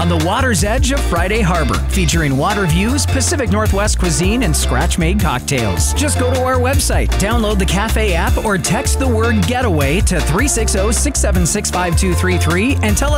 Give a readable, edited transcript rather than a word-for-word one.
on the water's edge of Friday Harbor, featuring water views, Pacific Northwest cuisine, and scratch-made cocktails. Just go to our website, download the cafe app, or text the word getaway to 360-676-5233 and tell us